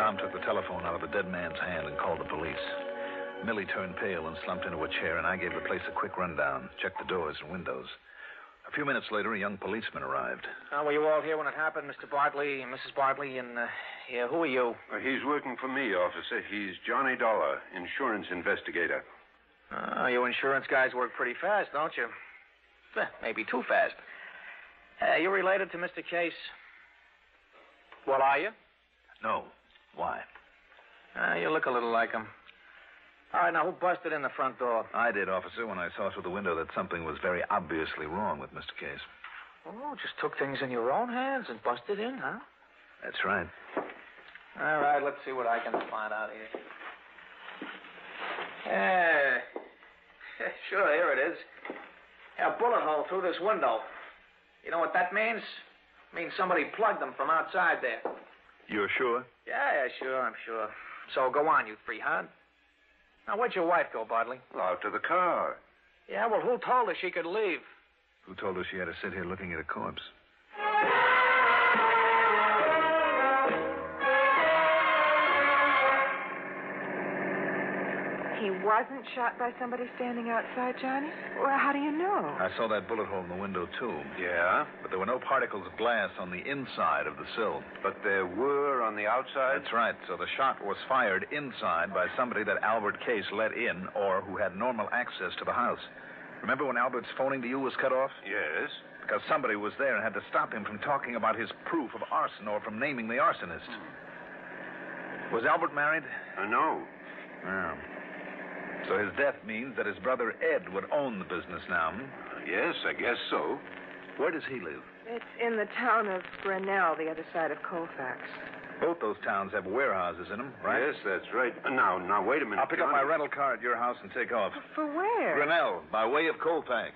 Tom took the telephone out of the dead man's hand and called the police. Millie turned pale and slumped into a chair, and I gave the place a quick rundown, checked the doors and windows. A few minutes later, a young policeman arrived. Were you all here when it happened, Mr. Bartley, Mrs. Bartley, and, who are you? He's working for me, officer. He's Johnny Dollar, insurance investigator. You insurance guys work pretty fast, don't you? Maybe too fast. You related to Mr. Case? Well, are you? No. Why? You look a little like him. All right, now, who busted in the front door? I did, officer, when I saw through the window that something was very obviously wrong with Mr. Case. Oh, just took things in your own hands and busted in, huh? That's right. All right, let's see what I can find out here. Sure, here it is. A bullet hole through this window. You know what that means? It means somebody plugged them from outside there. You're sure? Yeah, sure, I'm sure. So go on, you three-hard. Now, where'd your wife go, Bartley? Out to the car. Yeah, well, who told her she could leave? Who told her she had to sit here looking at a corpse? He wasn't shot by somebody standing outside, Johnny? Well, how do you know? I saw that bullet hole in the window, too. Yeah? But there were no particles of glass on the inside of the sill. But there were on the outside? That's right. So the shot was fired inside by somebody that Albert Case let in or who had normal access to the house. Remember when Albert's phoning to you was cut off? Yes. Because somebody was there and had to stop him from talking about his proof of arson or from naming the arsonist. Was Albert married? No. Oh. So his death means that his brother Ed would own the business now, Yes, I guess so. Where does he live? It's in the town of Grinnell, the other side of Colfax. Both those towns have warehouses in them, right? Yes, that's right. Now, wait a minute. I'll pick up my rental car at your house and take off. For where? Grinnell, by way of Colfax.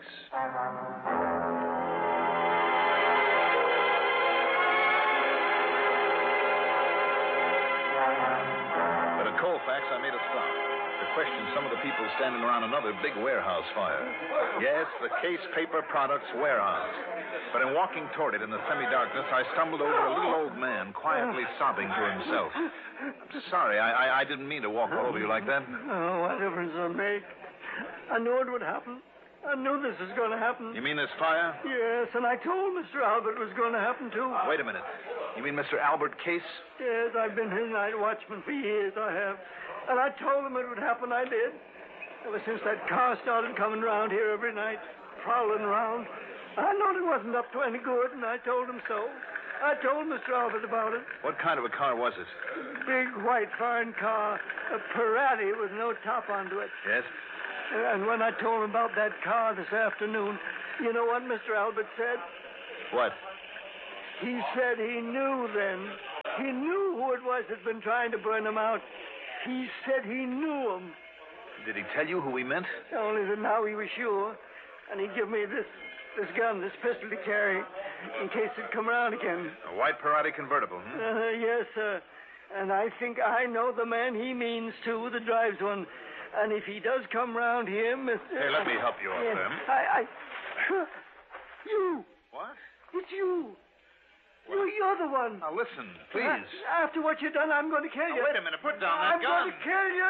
But at Colfax, I made a stop to question some of the people standing around another big warehouse fire. Yes, the Case Paper Products warehouse. But in walking toward it in the semi-darkness, I stumbled over a little old man quietly sobbing to himself. I'm sorry, I didn't mean to walk all over you like that. Oh, what difference does it make? I knew it would happen. I knew this was going to happen. You mean this fire? Yes, and I told Mr. Albert it was going to happen, too. Wait a minute. You mean Mr. Albert Case? Yes, I've been his night watchman for years, I have. And I told him it would happen, I did. Ever since that car started coming around here every night, prowling around, I knowed it wasn't up to any good, and I told him so. I told Mr. Albert about it. What kind of a car was it? Big, white, foreign car, a Parati with no top onto it. Yes? And when I told him about that car this afternoon, you know what Mr. Albert said? What? He said he knew then. He knew who it was that'd been trying to burn him out. He said he knew him. Did he tell you who he meant? Only that now he was sure. And he give me this gun, this pistol to carry, in case it come around again. A white Parati convertible, Yes, sir. And I think I know the man he means, too, that drives one. And if he does come round here, Mr. Hey, let me help you up, Yes, then. You. What? It's you. You're the one. Now, listen, please. After what you've done, I'm going to kill you. Now, wait a minute. Put down that I'm gun. going to kill you.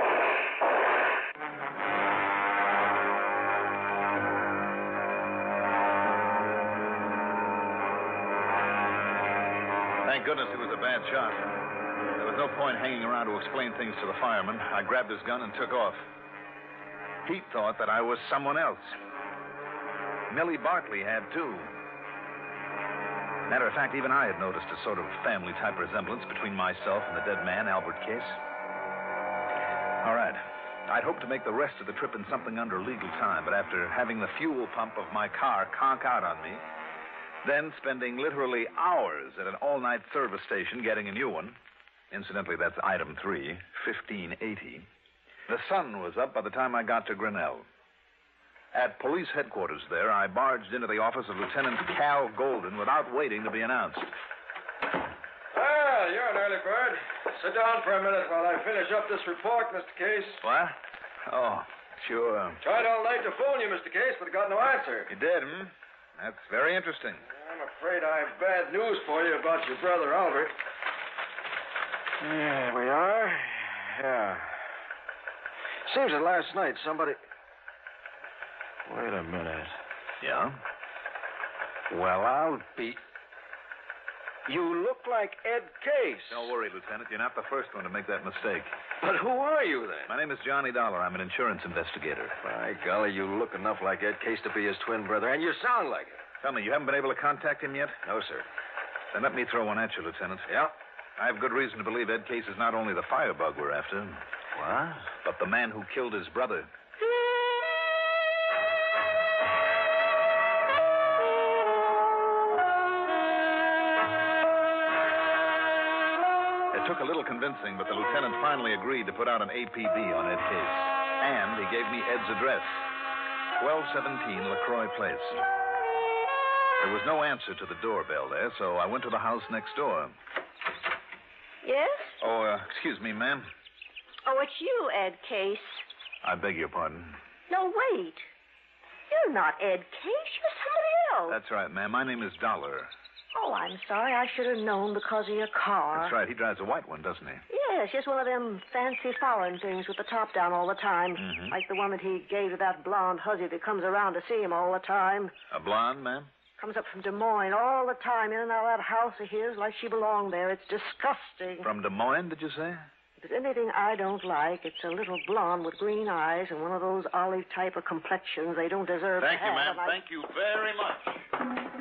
Thank goodness it was a bad shot. There was no point hanging around to explain things to the fireman. I grabbed his gun and took off. Pete thought that I was someone else. Millie Bartley had, too. Matter of fact, even I had noticed a sort of family-type resemblance between myself and the dead man, Albert Case. All right. I'd hoped to make the rest of the trip in something under legal time, but after having the fuel pump of my car conk out on me, then spending literally hours at an all-night service station getting a new one, incidentally, that's item 3, 1580, the sun was up by the time I got to Grinnell. At police headquarters there, I barged into the office of Lieutenant Cal Golden without waiting to be announced. Well, you're an early bird. Sit down for a minute while I finish up this report, Mr. Case. What? Oh, sure. Tried all night to phone you, Mr. Case, but got no answer. You did, That's very interesting. I'm afraid I have bad news for you about your brother, Albert. There we are. Yeah. Seems that last night somebody... Wait a minute. Yeah? Well, I'll be... You look like Ed Case. Don't worry, Lieutenant. You're not the first one to make that mistake. But who are you, then? My name is Johnny Dollar. I'm an insurance investigator. By golly, you look enough like Ed Case to be his twin brother, and you sound like it. Tell me, you haven't been able to contact him yet? No, sir. Then let me throw one at you, Lieutenant. Yeah? I have good reason to believe Ed Case is not only the firebug we're after, What? but the man who killed his brother. It took a little convincing, but the lieutenant finally agreed to put out an APB on Ed Case. And he gave me Ed's address, 1217 LaCroix Place. There was no answer to the doorbell there, so I went to the house next door. Yes? Oh, excuse me, ma'am. Oh, it's you, Ed Case. I beg your pardon. No, wait. You're not Ed Case. You're somebody else. That's right, ma'am. My name is Dollar. Oh, I'm sorry. I should have known because of your car. That's right. He drives a white one, doesn't he? Yes, just one of them fancy foreign things with the top down all the time. Mhm. Like the one that he gave to that blonde hussy that comes around to see him all the time. A blonde, ma'am? Comes up from Des Moines all the time, in and out of that house of his like she belonged there. It's disgusting. From Des Moines, did you say? If there's anything I don't like, it's a little blonde with green eyes and one of those olive type of complexions they don't deserve Thank to you, have. ma'am. Thank you very much.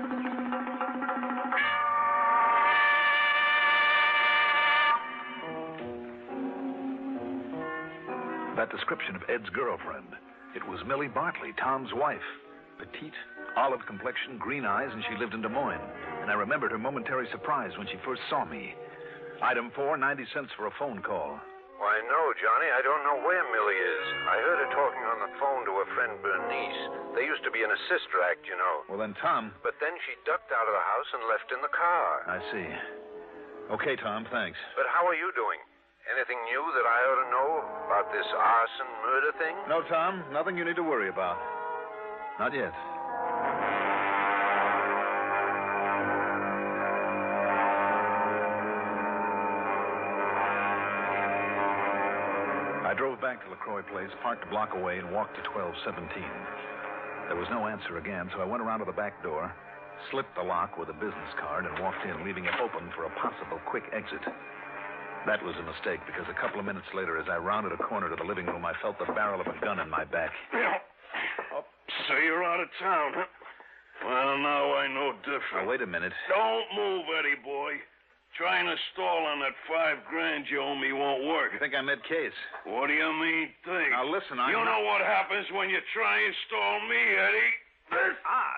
That description of Ed's girlfriend. It was Millie Bartley, Tom's wife. Petite, olive complexion, green eyes, and she lived in Des Moines. And I remembered her momentary surprise when she first saw me. Item 4, 90 cents for a phone call. Why, no, Johnny. I don't know where Millie is. I heard her talking on the phone to her friend Bernice. They used to be in a sister act, you know. Well, then, Tom... But then she ducked out of the house and left in the car. I see. Okay, Tom, thanks. But how are you doing? Anything new that I ought to know about this arson murder thing? No, Tom, nothing you need to worry about. Not yet. I drove back to LaCroix Place, parked a block away, and walked to 1217. There was no answer again, so I went around to the back door, slipped the lock with a business card, and walked in, leaving it open for a possible quick exit. That was a mistake, because a couple of minutes later, as I rounded a corner to the living room, I felt the barrel of a gun in my back. Oh, so you're out of town, huh? Well, now I know different. Now, wait a minute. Don't move, Eddie boy. Trying to stall on that $5,000 you owe me won't work. You think I'm Ed Case? What do you mean, think? Now, listen, You know what happens when you try and stall me, Eddie?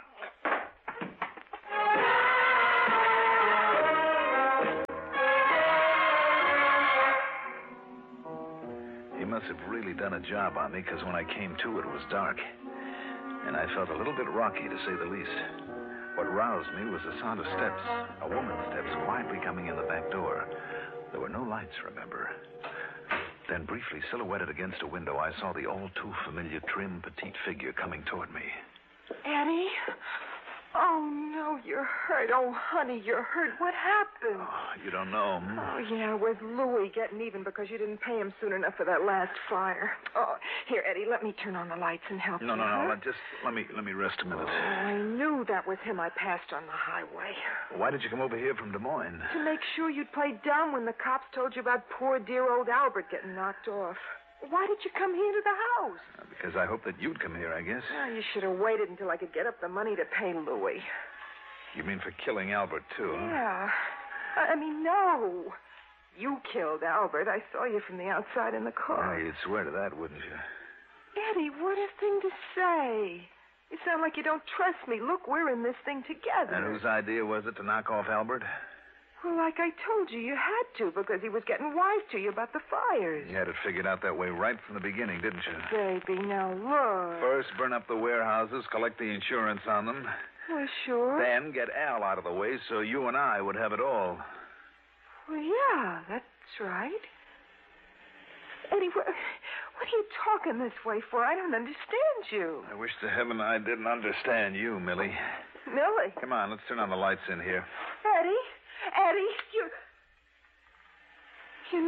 He must have really done a job on me, because when I came to, it was dark. And I felt a little bit rocky, to say the least. What roused me was the sound of steps, a woman's steps, quietly coming in the back door. There were no lights, remember. Then, briefly silhouetted against a window, I saw the all-too-familiar trim, petite figure coming toward me. Eddie? Oh, no, you're hurt. Oh, honey, you're hurt. What happened? Oh, you don't know. Oh, yeah, with Louie getting even because you didn't pay him soon enough for that last fire. Oh, here, Eddie, let me turn on the lights and help No, you. no, no. huh? Just let me rest a minute. Oh, I knew that was him I passed on the highway. Why did you come over here from Des Moines? To make sure you'd play dumb when the cops told you about poor dear old Albert getting knocked off. Why did you come here to the house? Because I hoped that you'd come here, I guess. Oh, you should have waited until I could get up the money to pay Louie. You mean for killing Albert, too, huh? Yeah. I mean, no. You killed Albert. I saw you from the outside in the car. Yeah, you'd swear to that, wouldn't you? Eddie, what a thing to say. You sound like you don't trust me. Look, we're in this thing together. And whose idea was it to knock off Albert? Well, like I told you, you had to because he was getting wise to you about the fires. You had it figured out that way right from the beginning, didn't you? Baby, now look. First, burn up the warehouses, collect the insurance on them. Well, sure. Then get Al out of the way so you and I would have it all. Well, yeah, that's right. Eddie, what are you talking this way for? I don't understand you. I wish to heaven I didn't understand you, Millie. Millie. Come on, let's turn on the lights in here. Eddie, you...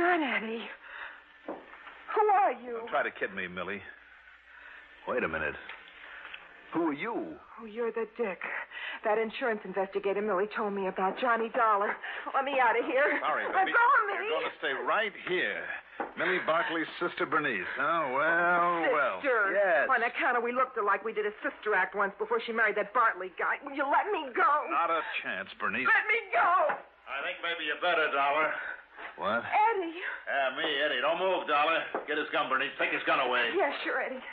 on, Eddie. Who are you? Don't try to kid me, Millie. Wait a minute. Who are you? Oh, you're the dick. That insurance investigator Millie told me about, Johnny Dollar. Let me out of here. Sorry, Let baby. go of me. You're going to stay right here. Millie Barkley's sister Bernice. Oh, well. Sister. Yes. On account of we looked alike, we did a sister act once before she married that Bartley guy. Will you let me go? Not a chance, Bernice. Let me go. I think maybe you better, Dollar. What? Eddie. Yeah, me, Eddie. Don't move, Dollar. Get his gun, Bernice. Take his gun away. Yeah, sure, Eddie.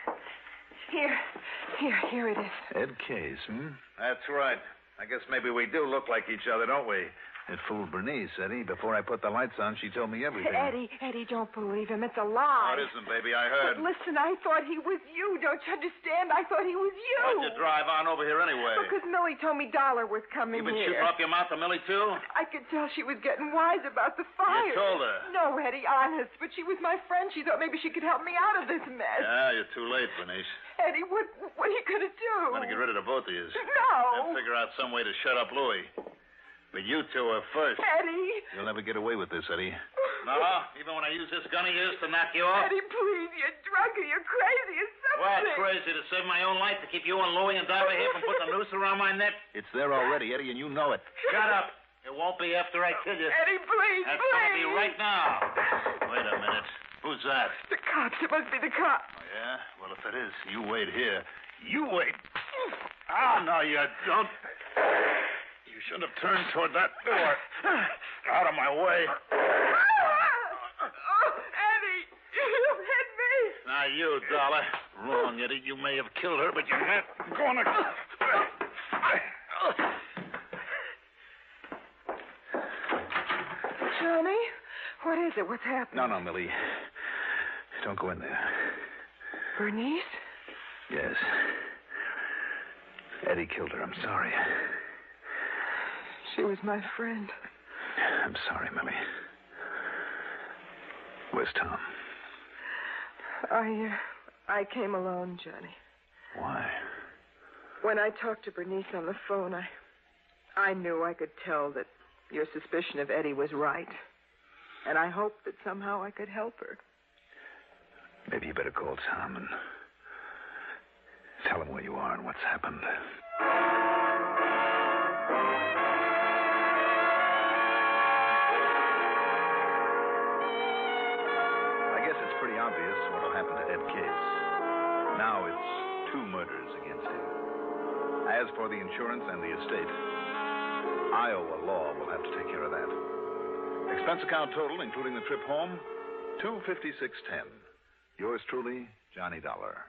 Here it is. Ed Case, That's right. I guess maybe we do look like each other, don't we? It fooled Bernice, Eddie. Before I put the lights on, she told me everything. Eddie, don't believe him. It's a lie. No, it isn't, baby. I heard. But listen, I thought he was you. Don't you understand? I thought he was you. Why'd you drive on over here anyway? Because Millie told me Dollar was coming You been here. shooting off your mouth to Millie, too? I could tell she was getting wise about the fire. You told her. No, Eddie, honest. But she was my friend. She thought maybe she could help me out of this mess. Yeah, you're too late, Bernice. Eddie, what are you going to do? I'm going to get rid of the both of you. No. And figure out some way to shut up Louie. But you two are first. Eddie. You'll never get away with this, Eddie. No? Even when I use this gun of yours to knock you off? Eddie, please. You're drunk or you're crazy or Well, something. crazy to save my own life to keep you and Louie and Dollar here from putting a noose around my neck? It's there already, Eddie, and you know it. Shut up. It won't be after I kill you. Eddie, please, That's please. going to be right now. Wait a minute. Who's that? The cops. It must be the cops. Oh, yeah? Well, if it is, you wait here. You wait. Oh, no, you don't. You shouldn't have turned toward that door. Out of my way. Oh, Eddie, you hit me. Now, you, Dollar. Wrong, Eddie. You may have killed her, but you're not going to... Johnny, what is it? What's happening? No, Millie. Don't go in there. Bernice? Yes. Eddie killed her. I'm sorry. She was my friend. I'm sorry, Millie. Where's Tom? I came alone, Johnny. Why? When I talked to Bernice on the phone, I knew I could tell that your suspicion of Eddie was right. And I hoped that somehow I could help her. Maybe you better call Tom and tell him where you are and what's happened. I guess it's pretty obvious what'll happen to Ed Case. Now it's 2 murders against him. As for the insurance and the estate, Iowa law will have to take care of that. Expense account total, including the trip home, $256.10. Yours truly, Johnny Dollar.